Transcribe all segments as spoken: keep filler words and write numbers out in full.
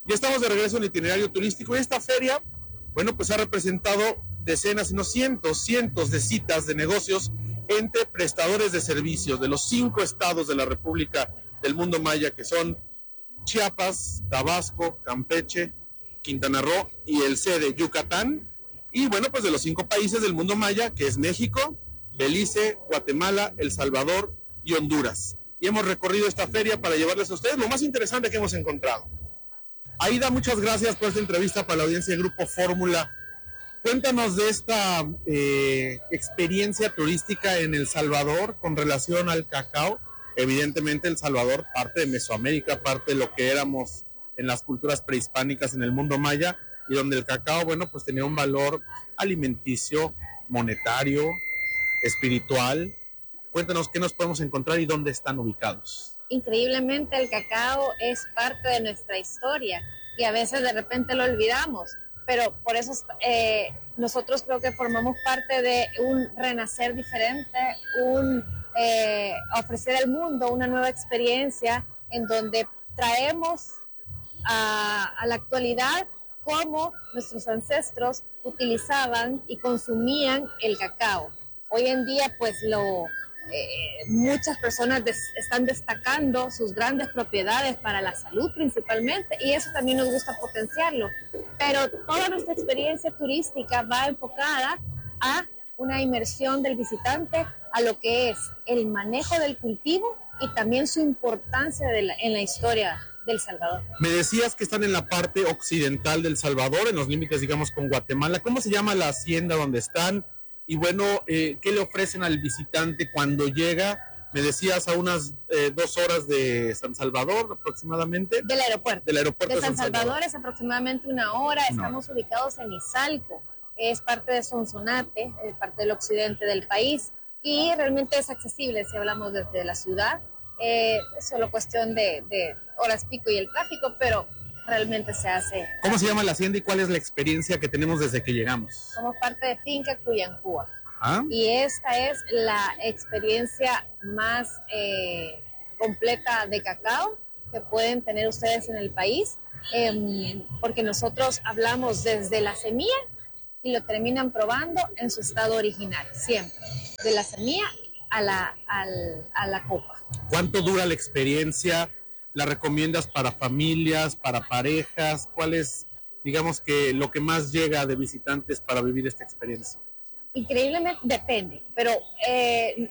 Ya estamos de regreso en el itinerario turístico y esta feria, bueno, pues ha representado decenas, no cientos, cientos de citas de negocios entre prestadores de servicios de los cinco estados de la República del Mundo Maya, que son Chiapas, Tabasco, Campeche, Quintana Roo y el C de Yucatán. Y bueno, pues de los cinco países del Mundo Maya, que es México, Belice, Guatemala, El Salvador y Honduras. Y hemos recorrido esta feria para llevarles a ustedes lo más interesante que hemos encontrado. Aida, muchas gracias por esta entrevista para la audiencia del Grupo Fórmula. Cuéntanos de esta eh, experiencia turística en El Salvador con relación al cacao. Evidentemente El Salvador, parte de Mesoamérica, parte de lo que éramos en las culturas prehispánicas en el mundo maya, y donde el cacao, bueno, pues tenía un valor alimenticio, monetario, espiritual. Cuéntanos qué nos podemos encontrar y dónde están ubicados. Increíblemente el cacao es parte de nuestra historia y a veces de repente lo olvidamos, pero por eso eh, nosotros creo que formamos parte de un renacer diferente, un eh, ofrecer al mundo una nueva experiencia en donde traemos a, a la actualidad cómo nuestros ancestros utilizaban y consumían el cacao. Hoy en día pues lo... Eh, muchas personas des, están destacando sus grandes propiedades para la salud principalmente, y eso también nos gusta potenciarlo, pero toda nuestra experiencia turística va enfocada a una inmersión del visitante a lo que es el manejo del cultivo y también su importancia de la, en la historia del Salvador. Me decías que están en la parte occidental del Salvador, en los límites, digamos, con Guatemala. ¿Cómo se llama la hacienda donde están? Y bueno, eh, ¿qué le ofrecen al visitante cuando llega? Me decías a unas eh, dos horas de San Salvador aproximadamente. Del aeropuerto. Del aeropuerto de San, de San Salvador. Salvador es aproximadamente una hora. No. Estamos ubicados en Izalco. Es parte de Sonsonate, es parte del occidente del país. Y realmente es accesible si hablamos desde la ciudad. Eh, es solo cuestión de, de horas pico y el tráfico, pero realmente se hace. ¿Cómo se llama la hacienda y cuál es la experiencia que tenemos desde que llegamos? Somos parte de Finca Cuyancúa. ¿Ah? Y esta es la experiencia más eh, completa de cacao que pueden tener ustedes en el país, eh, porque nosotros hablamos desde la semilla y lo terminan probando en su estado original, siempre, de la semilla a la, al, a la copa. ¿Cuánto dura la experiencia? ¿La recomiendas para familias, para parejas? ¿Cuál es, digamos, que lo que más llega de visitantes para vivir esta experiencia? Increíblemente depende, pero eh,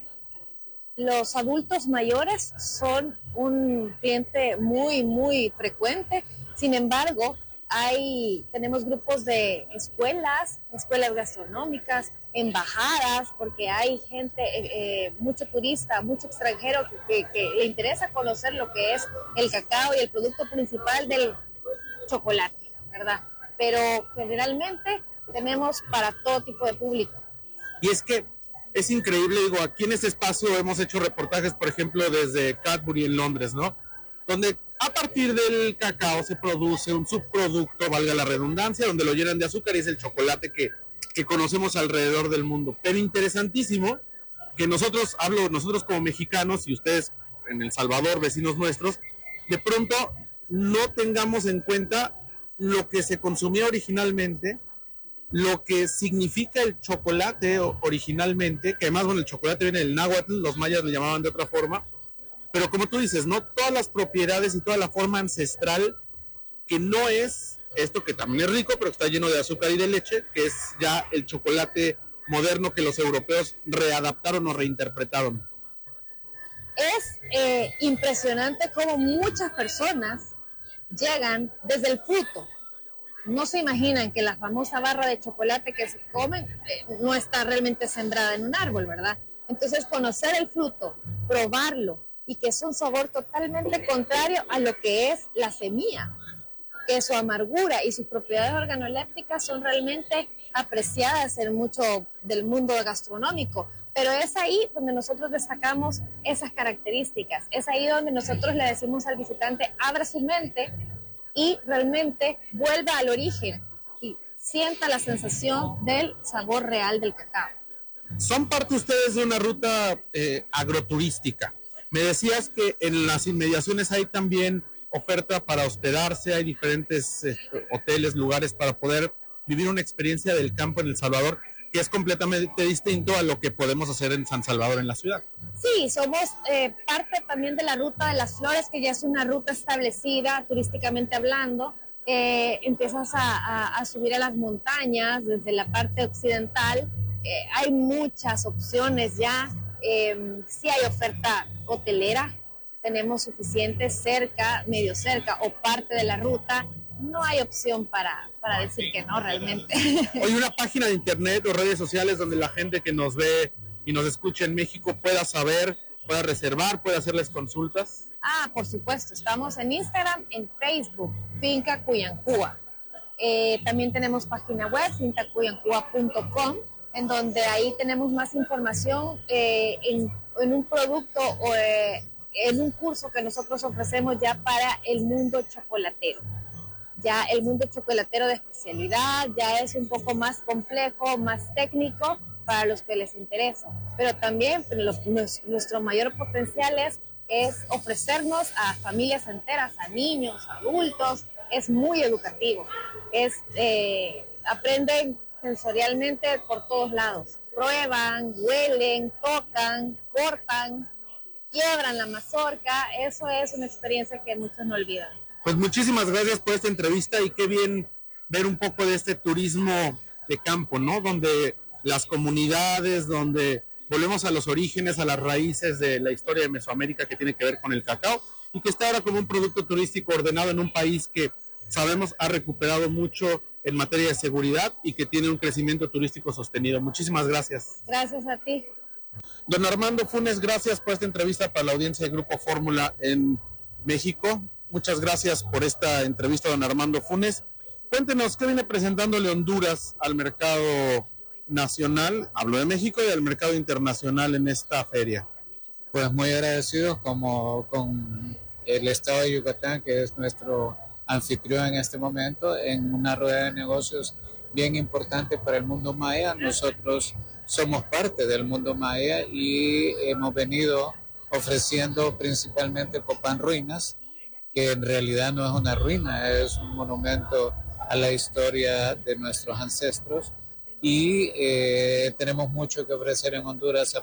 los adultos mayores son un cliente muy, muy frecuente. Sin embargo, hay, tenemos grupos de escuelas, escuelas gastronómicas, embajadas, porque hay gente, eh, mucho turista, mucho extranjero que, que, que le interesa conocer lo que es el cacao y el producto principal del chocolate, ¿verdad? Pero generalmente tenemos para todo tipo de público. Y es que es increíble, digo, aquí en este espacio hemos hecho reportajes, por ejemplo, desde Cadbury en Londres, ¿no? Donde a partir del cacao se produce un subproducto, valga la redundancia, donde lo llenan de azúcar y es el chocolate que, que conocemos alrededor del mundo. Pero interesantísimo que nosotros, hablo nosotros como mexicanos y ustedes en El Salvador, vecinos nuestros, de pronto no tengamos en cuenta lo que se consumía originalmente, lo que significa el chocolate originalmente, que además, bueno, el chocolate viene del náhuatl, los mayas le llamaban de otra forma, pero como tú dices, ¿no? Todas las propiedades y toda la forma ancestral, que no es esto que también es rico, pero está lleno de azúcar y de leche, que es ya el chocolate moderno que los europeos readaptaron o reinterpretaron. Es eh, impresionante cómo muchas personas llegan desde el fruto. No se imaginan que la famosa barra de chocolate que se comen eh, no está realmente sembrada en un árbol, ¿verdad? Entonces, conocer el fruto, probarlo, y que es un sabor totalmente contrario a lo que es la semilla, que su amargura y sus propiedades organolépticas son realmente apreciadas en mucho del mundo gastronómico, pero es ahí donde nosotros destacamos esas características, es ahí donde nosotros le decimos al visitante, abra su mente y realmente vuelva al origen y sienta la sensación del sabor real del cacao. Son parte ustedes de una ruta eh, agroturística. Me decías que en las inmediaciones hay también oferta para hospedarse, hay diferentes eh, hoteles, lugares para poder vivir una experiencia del campo en El Salvador, que es completamente distinto a lo que podemos hacer en San Salvador, en la ciudad. Sí, somos eh, parte también de la Ruta de las Flores, que ya es una ruta establecida turísticamente hablando. Eh, empiezas a, a, a subir a las montañas desde la parte occidental. Eh, hay muchas opciones ya. Eh, sí hay oferta hotelera, tenemos suficiente cerca, medio cerca o parte de la ruta. No hay opción para, para decir que no realmente. ¿Hay una página de internet o redes sociales donde la gente que nos ve y nos escucha en México pueda saber, pueda reservar, pueda hacerles consultas? Ah, por supuesto, estamos en Instagram, en Facebook, Finca Cuyancúa. Eh, también tenemos página web, finca cuyancúa punto com, en donde ahí tenemos más información eh, en, en un producto o eh, en un curso que nosotros ofrecemos ya para el mundo chocolatero. Ya el mundo chocolatero de especialidad ya es un poco más complejo, más técnico para los que les interesa. Pero también los, nuestro mayor potencial es, es ofrecernos a familias enteras, a niños, adultos. Es muy educativo. Es, eh, aprenden sensorialmente por todos lados. Prueban, huelen, tocan, cortan, quiebran la mazorca. Eso es una experiencia que muchos no olvidan. Pues muchísimas gracias por esta entrevista y qué bien ver un poco de este turismo de campo, ¿no? Donde las comunidades, donde volvemos a los orígenes, a las raíces de la historia de Mesoamérica que tiene que ver con el cacao y que está ahora como un producto turístico ordenado en un país que sabemos ha recuperado mucho en materia de seguridad y que tiene un crecimiento turístico sostenido. Muchísimas gracias. Gracias a ti. Don Armando Funes, gracias por esta entrevista para la audiencia de Grupo Fórmula en México. Muchas gracias por esta entrevista, don Armando Funes. Cuéntenos, ¿qué viene presentándole Honduras al mercado nacional, hablo de México, y al mercado internacional en esta feria? Pues muy agradecidos como con el estado de Yucatán, que es nuestro anfitrión en este momento, en una rueda de negocios bien importante para el mundo maya. Nosotros somos parte del mundo maya y hemos venido ofreciendo principalmente Copán Ruinas, que en realidad no es una ruina, es un monumento a la historia de nuestros ancestros y eh, tenemos mucho que ofrecer en Honduras.